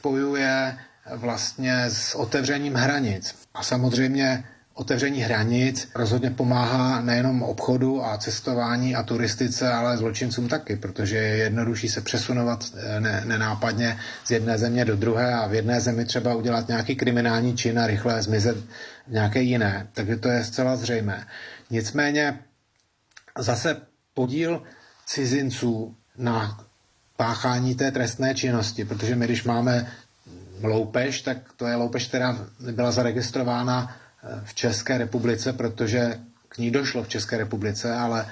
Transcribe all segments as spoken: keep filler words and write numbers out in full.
spojuje vlastně s otevřením hranic. A samozřejmě otevření hranic rozhodně pomáhá nejenom obchodu a cestování a turistice, ale zločincům taky, protože je jednodušší se přesunovat ne, nenápadně z jedné země do druhé a v jedné zemi třeba udělat nějaký kriminální čin a rychle zmizet v nějaké jiné. Takže to je zcela zřejmé. Nicméně zase podíl cizinců na páchání té trestné činnosti, protože my, když máme loupež, tak to je loupež, která byla zaregistrována v České republice, protože k ní došlo v České republice, ale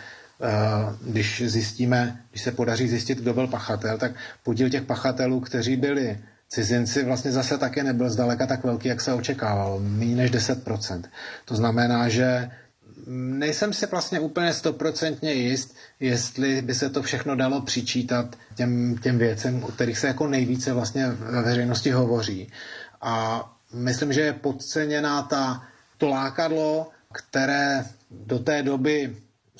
uh, když zjistíme, když se podaří zjistit, kdo byl pachatel, tak podíl těch pachatelů, kteří byli cizinci, vlastně zase také nebyl zdaleka tak velký, jak se očekávalo, méně než deset procent. To znamená, že nejsem si vlastně úplně stoprocentně jist, jestli by se to všechno dalo přičítat těm, těm věcem, o kterých se jako nejvíce vlastně ve veřejnosti hovoří. A myslím, že je podceněná ta, to lákadlo, které do té doby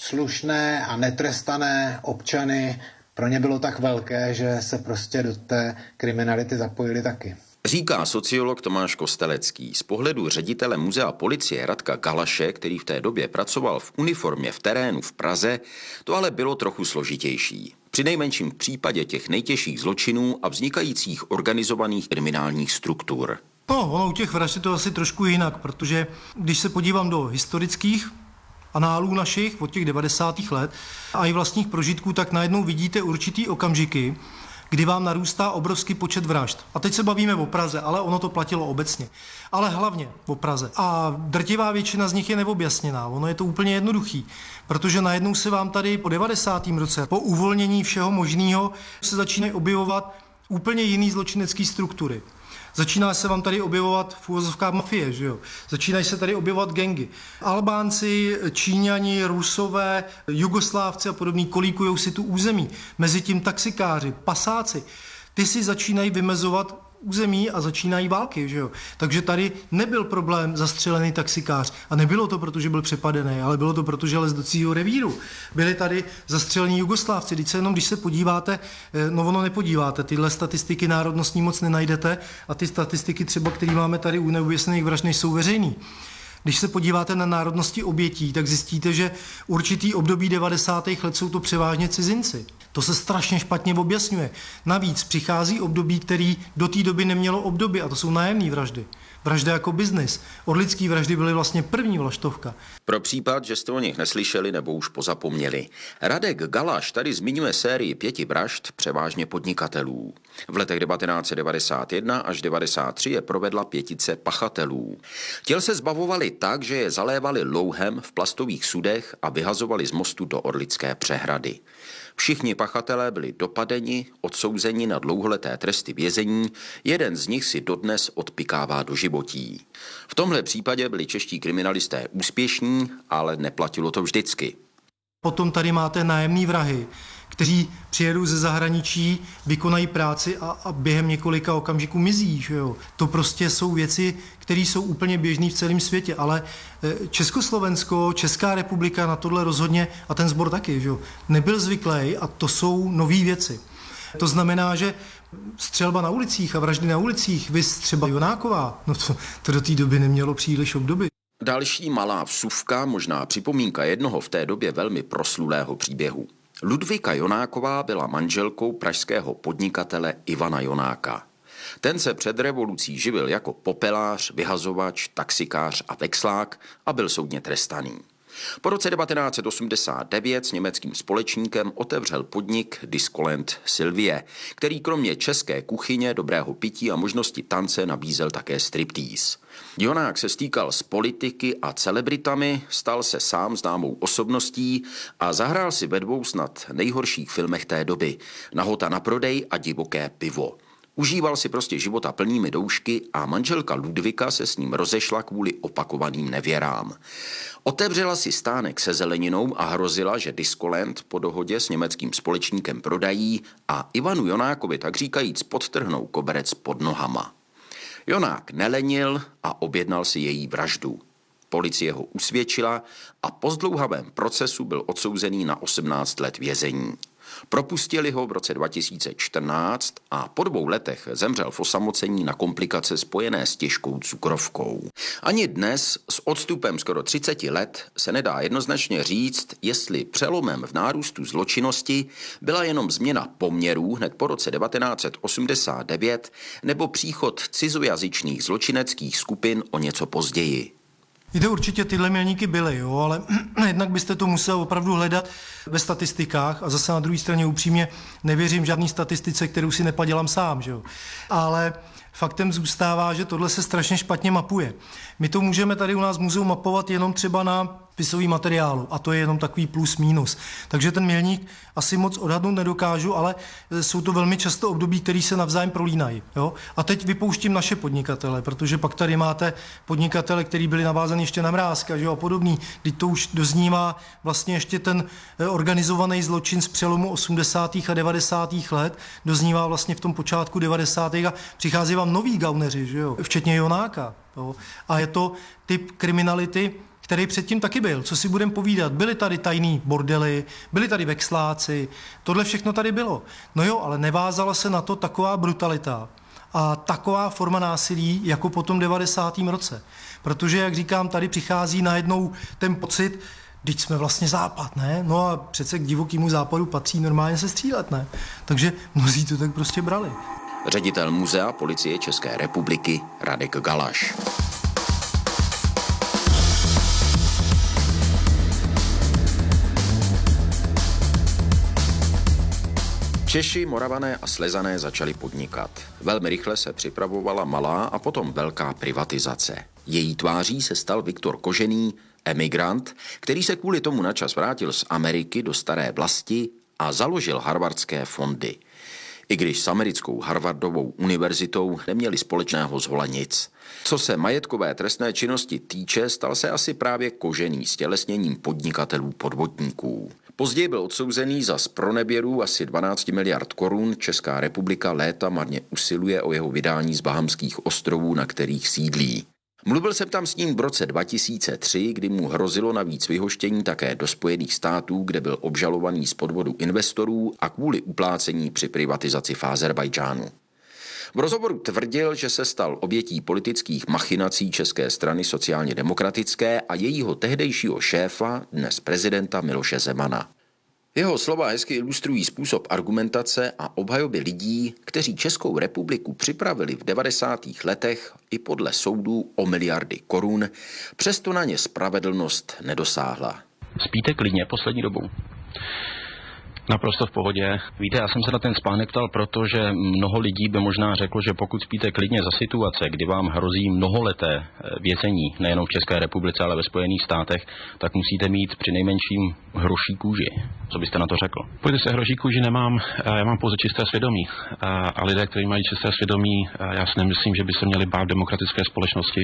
slušné a netrestané občany pro ně bylo tak velké, že se prostě do té kriminality zapojili taky. Říká sociolog Tomáš Kostelecký. Z pohledu ředitele muzea policie Radka Galaše, který v té době pracoval v uniformě v terénu v Praze, to ale bylo trochu složitější. Přinejmenším v případě těch nejtěžších zločinů a vznikajících organizovaných kriminálních struktur. No, ono u těch vražd je to asi trošku jinak, protože když se podívám do historických análů našich od těch devadesátých let a i vlastních prožitků, tak najednou vidíte určitý okamžiky, kdy vám narůstá obrovský počet vražd. A teď se bavíme o Praze, ale ono to platilo obecně. Ale hlavně o Praze. A drtivá většina z nich je neobjasněná. Ono je to úplně jednoduchý, protože najednou se vám tady po devadesátém roce, po uvolnění všeho možného, se začínají objevovat úplně jiný zločinecký struktury. Začíná se vám tady objevovat v úvozovkách mafie, že jo? Začínají se tady objevovat gangy. Albánci, Číňani, Rusové, Jugoslávci a podobný kolíkujou si tu území. Mezitím taxikáři, pasáci, ty si začínají vymezovat území a začínají války, že jo? Takže tady nebyl problém zastřelený taxikář. A nebylo to, protože byl přepadený, ale bylo to, protože les do cího revíru. Byli tady zastřelení Jugoslávci. Když se jenom, když se podíváte, no ono nepodíváte, tyhle statistiky národnostní moc nenajdete a ty statistiky třeba, které máme tady u neobjasněných vražd, nejsou veřejný. Když se podíváte na národnosti obětí, tak zjistíte, že určitý období devadesátých let jsou to převážně cizinci. To se strašně špatně objasňuje. Navíc přichází období, který do té doby nemělo období, a to jsou nájemné vraždy. Vraždy jako biznis. Orlický vraždy byly vlastně první vlaštovka. Pro případ, že jste o nich neslyšeli nebo už pozapomněli. Radek Galaš tady zmiňuje sérii pěti vražd, převážně podnikatelů. V letech devatenáct set devadesát jedna až devadesát tři je provedla pětice pachatelů. Těl se zbavovali tak, že je zalévali louhem v plastových sudech a vyhazovali z mostu do Orlické přehrady. Všichni pachatelé byli dopadeni, odsouzeni na dlouholeté tresty vězení, jeden z nich si dodnes odpikává do životí. V tomhle případě byli čeští kriminalisté úspěšní, ale neplatilo to vždycky. Potom tady máte nájemní vrahy, kteří přijedou ze zahraničí, vykonají práci a, a během několika okamžiků mizí. Že jo? To prostě jsou věci, které jsou úplně běžné v celém světě, ale Československo, Česká republika na tohle rozhodně, a ten sbor taky, že jo? Nebyl zvyklý a to jsou nové věci. To znamená, že střelba na ulicích a vraždy na ulicích, vys třeba Jonáková, no to, to do té doby nemělo příliš obdoby. Další malá vsuvka, možná připomínka jednoho v té době velmi proslulého příběhu. Ludvíka Jonáková byla manželkou pražského podnikatele Ivana Jonáka. Ten se před revolucí živil jako popelář, vyhazovač, taxikář a vexlák a byl soudně trestaný. Po roce devatenáct set osmdesát devět s německým společníkem otevřel podnik Discolent Sylvie, který kromě české kuchyně, dobrého pití a možnosti tance nabízel také striptease. Jonák se stýkal s politiky a celebritami, stal se sám známou osobností a zahrál si ve dvou snad nejhorších filmech té doby Nahota na prodej a Divoké pivo. Užíval si prostě života plnými doušky a manželka Ludvika se s ním rozešla kvůli opakovaným nevěrám. Otevřela si stánek se zeleninou a hrozila, že Discolent po dohodě s německým společníkem prodají a Ivanu Jonákovi tak říkajíc podtrhnou koberec pod nohama. Jonák nelenil a objednal si její vraždu. Policie ho usvědčila a po zdlouhavém procesu byl odsouzený na osmnáct let vězení. Propustili ho v roce dva tisíce čtrnáct a po dvou letech zemřel v osamocení na komplikace spojené s těžkou cukrovkou. Ani dnes s odstupem skoro třiceti let se nedá jednoznačně říct, jestli přelomem v nárůstu zločinnosti byla jenom změna poměrů hned po roce devatenáct set osmdesát devět nebo příchod cizojazyčných zločineckých skupin o něco později. Víte, určitě tyhle milníky byly, jo, ale jednak byste to musel opravdu hledat ve statistikách a zase na druhé straně upřímně nevěřím žádný statistice, kterou si nepadělám sám, že jo. Ale faktem zůstává, že tohle se strašně špatně mapuje. My to můžeme tady u nás v muzeu mapovat jenom třeba na spisový materiálu a to je jenom takový plus minus. Takže ten milník asi moc odhadnout nedokážu, ale jsou to velmi často období, které se navzájem prolínají. Jo? A teď vypouštím naše podnikatele, protože pak tady máte podnikatele, kteří byli navázaní ještě na Mrázka, že jo, a podobný. Teď to už doznívá vlastně ještě ten organizovaný zločin z přelomu osmdesátých a devadesátých let, doznívá vlastně v tom počátku devadesátých a přichází vám noví gauneři, že jo, včetně Jonáka. Jo? A je to typ kriminality, který předtím taky byl. Co si budeme povídat? Byly tady tajný bordely, byli tady vexláci, tohle všechno tady bylo. No jo, ale nevázala se na to taková brutalita a taková forma násilí, jako po tom devadesátém roce. Protože, jak říkám, tady přichází najednou ten pocit, vždyť jsme vlastně západ, ne? No a přece k divokému západu patří normálně se střílet, ne? Takže mnozí to tak prostě brali. Ředitel Muzea Policie České republiky Radek Galaš. Češi, Moravané a Slezané začali podnikat. Velmi rychle se připravovala malá a potom velká privatizace. Její tváří se stal Viktor Kožený, emigrant, který se kvůli tomu načas vrátil z Ameriky do staré vlasti a založil harvardské fondy. I když s americkou Harvardovou univerzitou neměli společného zhola nic. Co se majetkové trestné činnosti týče, stal se asi právě Kožený stělesněním podnikatelů podvodníků. Později byl odsouzený za zproneběru asi dvanáct miliard korun. Česká republika léta marně usiluje o jeho vydání z Bahamských ostrovů, na kterých sídlí. Mluvil jsem tam s ním v roce dva tisíce tři, kdy mu hrozilo navíc vyhoštění také do Spojených států, kde byl obžalovaný z podvodu investorů a kvůli uplácení při privatizaci v Azerbajdžánu. V rozhovoru tvrdil, že se stal obětí politických machinací České strany sociálně demokratické a jejího tehdejšího šéfa, dnes prezidenta Miloše Zemana. Jeho slova hezky ilustrují způsob argumentace a obhajoby lidí, kteří Českou republiku připravili v devadesátých letech i podle soudů o miliardy korun, přesto na ně spravedlnost nedosáhla. Spíte klidně poslední dobou? Naprosto v pohodě. Víte, já jsem se na ten spánek ptal, protože mnoho lidí by možná řeklo, že pokud spíte klidně za situace, kdy vám hrozí mnoholeté vězení, nejenom v České republice, ale ve Spojených státech, tak musíte mít přinejmenším hroší kůži. Co byste na to řekl? Pojďte se, hroší kůži nemám, já mám pouze čisté svědomí. A lidé, kteří mají čisté svědomí, já si nemyslím, že by se měli bát demokratické společnosti.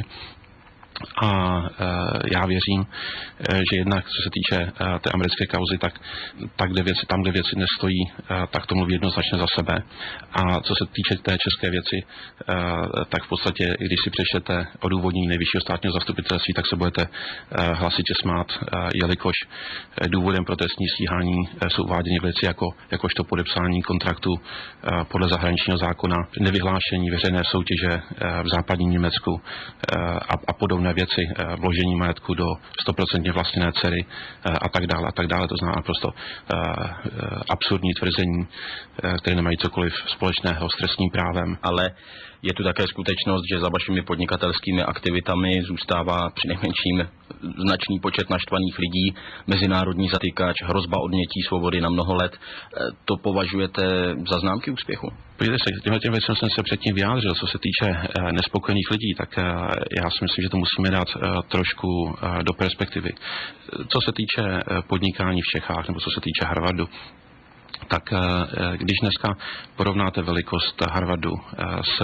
A e, já věřím, e, že jednak, co se týče e, té americké kauzy, tak, tak kde věci, tam, kde věci nestojí, e, tak to mluví jednoznačně za sebe. A co se týče té české věci, e, tak v podstatě, když si přečtete odůvodnění nejvyššího státního zastupitelství, tak se budete e, hlasitě smát, e, jelikož e, důvodem pro trestní stíhání e, jsou uváděny věci jako, jakožto podepsání kontraktu e, podle zahraničního zákona, nevyhlášení veřejné soutěže e, v západním Německu e, a, a podobně věci, vložení majetku do stoprocentně vlastněné dcery a tak dále a tak dále. To znamená prostě absurdní tvrzení, které nemají cokoliv společného s trestním právem. Ale je tu také skutečnost, že za vašimi podnikatelskými aktivitami zůstává přinejmenším značný počet naštvaných lidí, mezinárodní zatýkač, hrozba odnětí svobody na mnoho let. To považujete za známky úspěchu? Podívejte se, těmhle těm věcem jsem se předtím vyjádřil. Co se týče nespokojených lidí, tak já si myslím, že to musíme dát trošku do perspektivy. Co se týče podnikání v Čechách, nebo co se týče Harvardu, tak když dneska porovnáte velikost Harvardu s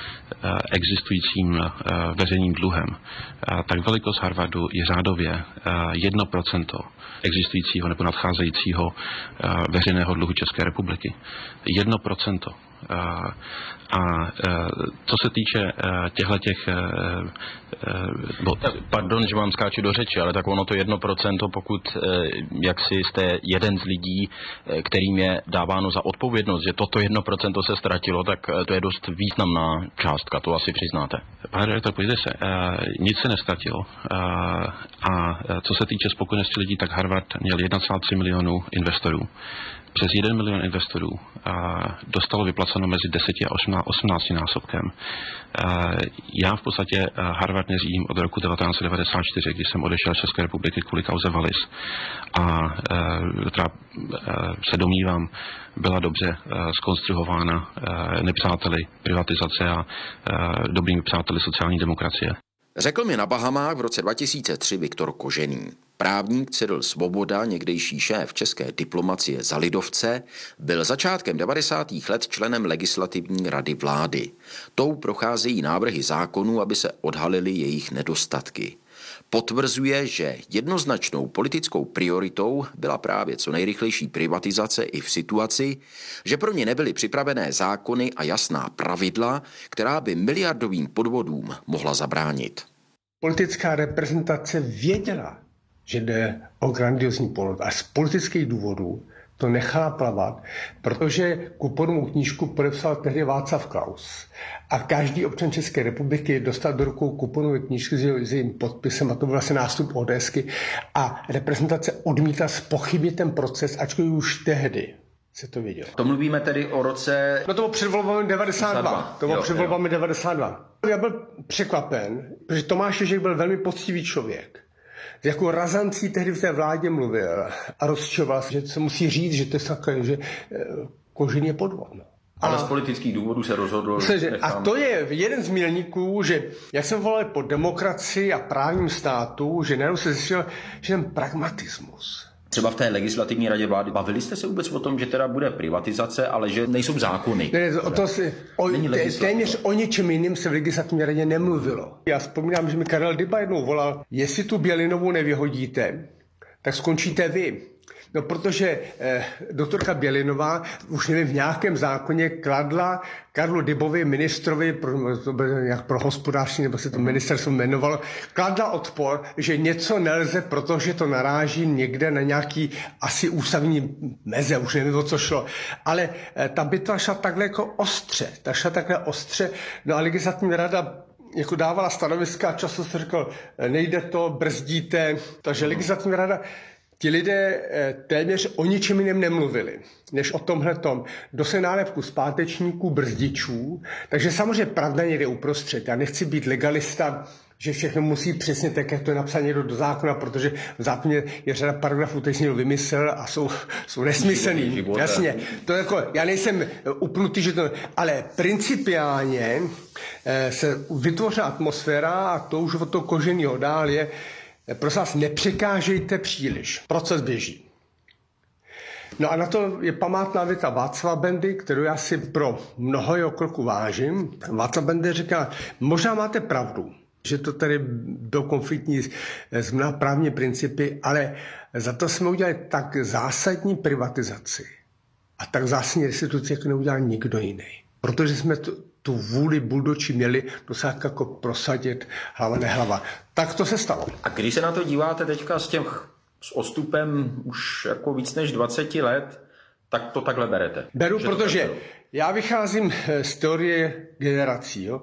existujícím veřejným dluhem, tak velikost Harvardu je řádově jedno procento existujícího nebo nadcházejícího veřejného dluhu České republiky. jedno procento. A co se týče těchto těch, pardon, že vám skáču do řeči, ale tak ono to jedno procento, pokud jak si jste jeden z lidí, kterým je dáváno za odpovědnost, že toto jedno procento se ztratilo, tak to je dost významná částka, to asi přiznáte. Pane redaktor, podívejte se, nic se nestratilo. A co se týče spokojenosti lidí, tak Harvard měl jedna celá tři milionu investorů. Přes jeden milion investorů a dostalo vyplaceno mezi deseti a osmnácti násobkem. Já v podstatě Harvard neřídím od roku devatenáct set devadesát čtyři, když jsem odešel z České republiky kvůli kauze Wallis. A která se domnívám, byla dobře zkonstruována nepřáteli privatizace a dobrými přáteli sociální demokracie. Řekl mi na Bahamách v roce dva tisíce tři Viktor Kožený. Právník Cyril Svoboda, někdejší šéf české diplomacie za lidovce, byl začátkem devadesátých let členem legislativní rady vlády. Tou procházejí návrhy zákonů, aby se odhalily jejich nedostatky. Potvrzuje, že jednoznačnou politickou prioritou byla právě co nejrychlejší privatizace i v situaci, že pro ně nebyly připravené zákony a jasná pravidla, která by miliardovým podvodům mohla zabránit. Politická reprezentace věděla, že jde o grandiozní podvod a z politických důvodů to nechala plavat, protože kuponovou knížku podepsal tehdy Václav Klaus. A každý občan České republiky dostal do rukou kuponové knížky s jejím podpisem, a to byl vlastně nástup ODSky. A reprezentace odmítla zpochybnit ten proces, ačkoliv už tehdy se to vědělo. To mluvíme tedy o roce... No to bylo před volbami devadesát dva. To bylo před volbami devadesát dva. Já byl překvapen, protože Tomáš Ježek byl velmi poctivý člověk. S jakou razancí tehdy v té vládě mluvil a rozčiloval se, že se musí říct, že to je takové, že Kožený je podvod. No. Ale a z politických důvodů se rozhodl... Se, a to je jeden z milníků, že jak jsem volal po demokracii a právním státu, že najednou se zjistil, že ten pragmatismus. Třeba v té legislativní radě vlády. Bavili jste se vůbec o tom, že teda bude privatizace, ale že nejsou zákony? Ne, ne, o to si, o, té, téměř o něčem jiným se v legislativní radě nemluvilo. Já vzpomínám, že mi Karel Dyba jednou volal, jestli tu Bělinovou nevyhodíte, tak skončíte vy. No, protože eh, doktorka Bělinová už nevím, v nějakém zákoně kladla Karlu Dybovi, ministrovi pro, to bylo nějak pro hospodářství, nebo se to ministerstvo jmenovalo, kladla odpor, že něco nelze, protože to naráží někde na nějaký asi ústavní meze, už nevím, o co šlo. Ale eh, ta bitva šla takhle jako ostře, ta šla takhle ostře, no a legislativní rada jako dávala stanoviska a často se řekl, nejde to, brzdíte, takže legislativní rada. Ti lidé téměř o ničem jiném nemluvili, než o tomhletom. Kdo se nálepku zpátečníků, brzdičů, takže samozřejmě pravda někde uprostřed. Já nechci být legalista, že všechno musí přesně tak, jak to je napsané někdo do zákona, protože v zákoně je řada paragrafů, který si někdo vymyslel a jsou, jsou nesmyslný. Jasně, to jako, já nejsem upnutý, že to, ale principiálně se vytvořila atmosféra a to už od toho Koženýho dál je, prosím vás, nepřekážejte příliš. Proces běží. No a na to je památná věta Václava Bendy, kterou já si pro mnoho jeho kroků vážím. Václav Bendy říká, možná máte pravdu, že to tady byl konfliktní z mnoha právní principy, ale za to jsme udělali tak zásadní privatizaci a tak zásadní restituci, jak neudělal nikdo jiný. Protože jsme to, tu vůli buldoči měli dosáhnout jako prosadit hlava nehlava. Tak to se stalo. A když se na to díváte teďka s tím s odstupem už jako víc než dvacet let, tak to takhle berete? Beru, protože beru. Já vycházím z teorie generací. Jo.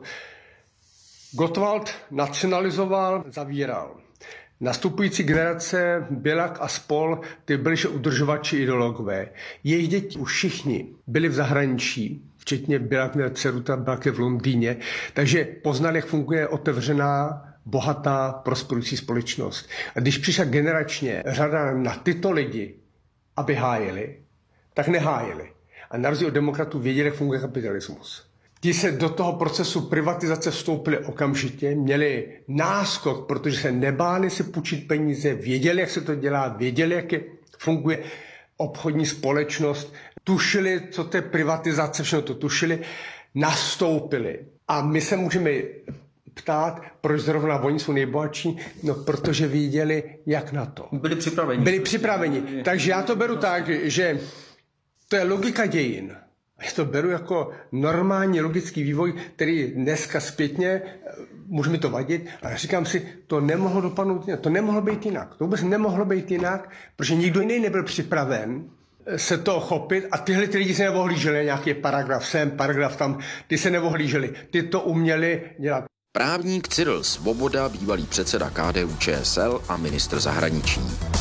Gottwald nacionalizoval, zavíral. Nastupující generace, Bělak a spol, ty byli udržovači ideologové. Jejich děti už všichni byli v zahraničí, včetně Bělak měl dceru, ta byla v Londýně, takže poznali, jak funguje otevřená, bohatá, prosperující společnost. A když přišla generačně řada na tyto lidi, aby hájili, tak nehájili. A na rozdíl od demokratů věděli, jak funguje kapitalismus. Ti se do toho procesu privatizace vstoupili okamžitě, měli náskok, protože se nebáli si půjčit peníze, věděli, jak se to dělá, věděli, jak je, funguje obchodní společnost, tušili, co to je privatizace, všechno to tušili, nastoupili. A my se můžeme ptát, proč zrovna oni jsou nejbohatší, no protože věděli, jak na to. Byli připraveni. Byli připraveni. Takže já to beru tak, že to je logika dějin. Já to beru jako normální logický vývoj, který dneska zpětně, může mi to vadit, ale říkám si, to nemohlo dopadnout jinak, to nemohlo být jinak. To vůbec nemohlo být jinak, protože nikdo jiný nebyl připraven se toho chopit a tyhle ty lidi se neohlíželi, nějaký paragraf sem, paragraf tam, ty se neohlíželi, ty to uměli dělat. Právník Cyril Svoboda, bývalý předseda K D U Č S L a ministr zahraničí.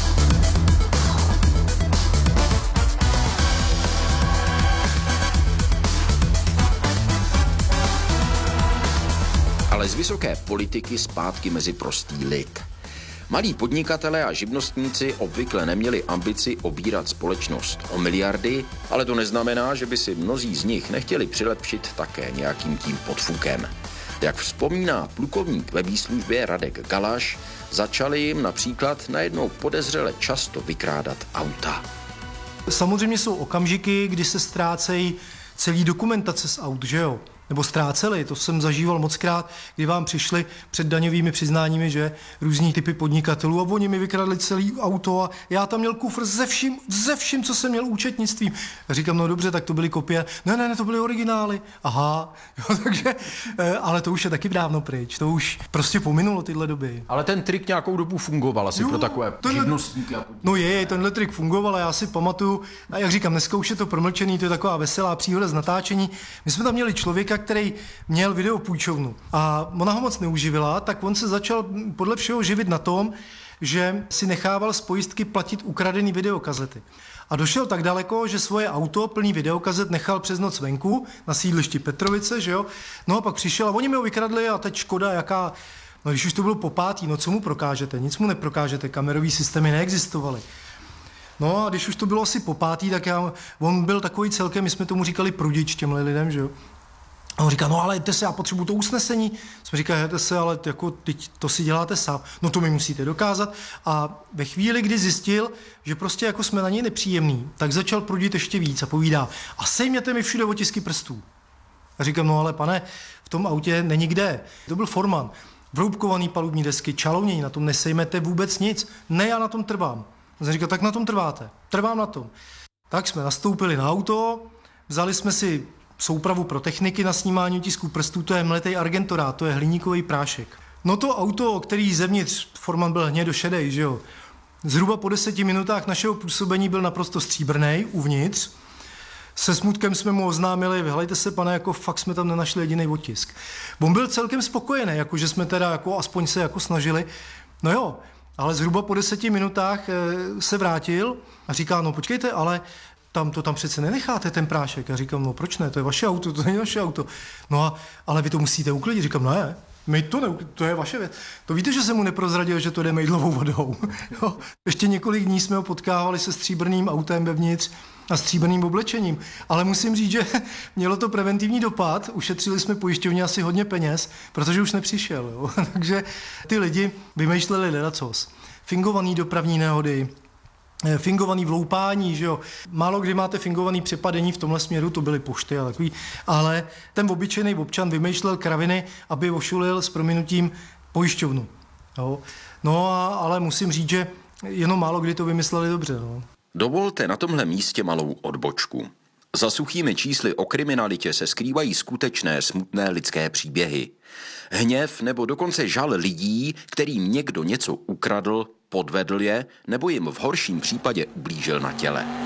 Ale z vysoké politiky zpátky mezi prostý lid. Malí podnikatelé a živnostníci obvykle neměli ambici obírat společnost o miliardy, ale to neznamená, že by si mnozí z nich nechtěli přilepšit také nějakým tím podfukem. Jak vzpomíná plukovník ve výslužbě Radek Galaš, začali jim například najednou podezřele často vykrádat auta. Samozřejmě jsou okamžiky, kdy se ztrácejí celý dokumentace z aut, že jo? Nebo ztráceli, to jsem zažíval mockrát, kdy vám přišli před daňovými přiznáními, že různí typy podnikatelů a oni mi vykradli celý auto a já tam měl kufr ze vším, ze vším, co jsem měl účetnictvím. A říkám, no dobře, tak to byly kopie. Ne, ne, ne, to byly originály. Aha, jo, takže, ale to už je taky dávno pryč, to už prostě pominulo tyhle doby. Ale ten trik nějakou dobu fungoval asi jo, pro takové tenhle, živnostníky. No je, tenhle trik fungoval a já si pamatuju, a jak říkám, dneska už je to promlčený, to je taková veselá příhoda z natáčení. My jsme tam měli člověka, který měl videopůjčovnu a ona ho moc neuživila, tak on se začal podle všeho živit na tom, že si nechával z pojistky platit ukradený videokazety. A došel tak daleko, že svoje auto plný videokazet nechal přes noc venku na sídlišti Petrovice, že jo? No a pak přišel a oni mi ho vykradli a teď škoda, jaká. No když už to bylo po pátý, no co mu prokážete? Nic mu neprokážete, kamerový systémy neexistovaly. No a když už to bylo asi po pátý, tak já, on byl takový celkem, my jsme tomu říkali prudič těmhle lidem, že jo? A on říká, no ale jděte se, já potřebuju to usnesení. Jsme říkali, jděte se, ale jako, teď to si děláte sám. No to mi musíte dokázat. A ve chvíli, kdy zjistil, že prostě jako jsme na něj nepříjemný, tak začal prudit ještě víc a povídá, a sejměte mi všude otisky prstů. A říkám, no ale pane, v tom autě není kde. To byl forman. Vroubkovaný palubní desky, čalounění, na tom nesejmete vůbec nic. Ne, já na tom trvám. A jsem říkal, tak na tom trváte. Trvám na tom. Tak jsme nastoupili na auto, vzali jsme si soupravu pro techniky na snímání otisků prstů, to je mletej argentorát, to je hliníkový prášek. No to auto, který zevnitř, forman byl hnědošedej, že jo, zhruba po deseti minutách našeho působení byl naprosto stříbrnej uvnitř. Se smutkem jsme mu oznámili, vyhlejte se, pane, jako fakt jsme tam nenašli jediný otisk. On byl celkem spokojený, jako že jsme teda jako aspoň se jako snažili. No jo, ale zhruba po deseti minutách se vrátil a říká, no počkejte, ale tam to tam přece nenecháte, ten prášek. Já říkám, no proč ne, to je vaše auto, to není naše auto. No a, ale vy to musíte uklidit. Říkám, ne, my to ne, to je vaše věc. To víte, že jsem mu neprozradil, že to jde mejdlovou vodou. Jo. Ještě několik dní jsme ho potkávali se stříbrným autem vevnitř a stříbrným oblečením. Ale musím říct, že mělo to preventivní dopad, ušetřili jsme pojišťovně asi hodně peněz, protože už nepřišel. Jo. Takže ty lidi vymýšleli ledacos. Fingovaný dopravní nehody, fingovaný vloupání, že jo. Málo kdy máte fingovaný přepadení v tomhle směru, to byly pošty a takový, ale ten obyčejný občan vymýšlel kraviny, aby ošulil s prominutím pojišťovnu. Jo. No a, ale musím říct, že jenom málo kdy to vymysleli dobře. No. Dovolte na tomhle místě malou odbočku. Za suchými čísly o kriminalitě se skrývají skutečné smutné lidské příběhy. Hněv nebo dokonce žal lidí, kterým někdo něco ukradl, podvedl je nebo jim v horším případě ublížil na těle.